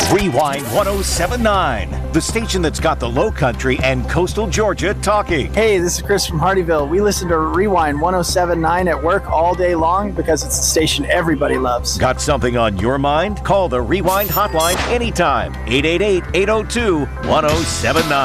Rewind 1079, the station that's got the Low Country and coastal Georgia talking. Hey, this is Chris from Hardyville. We listen to Rewind 1079 at work all day long because it's a station everybody loves. Got something on your mind? Call the Rewind hotline anytime. 888-802-1079.